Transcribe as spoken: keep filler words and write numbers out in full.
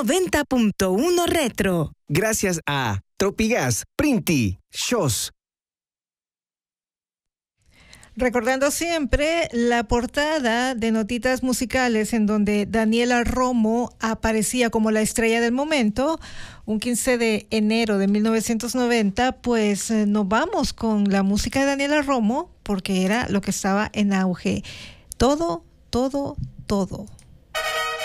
noventa punto uno Retro. Gracias a Tropigas, Printi, Shows. Recordando siempre la portada de Notitas Musicales en donde Daniela Romo aparecía como la estrella del momento, un quince de enero de mil novecientos noventa, pues eh, nos vamos con la música de Daniela Romo porque era lo que estaba en auge. Todo, todo, todo.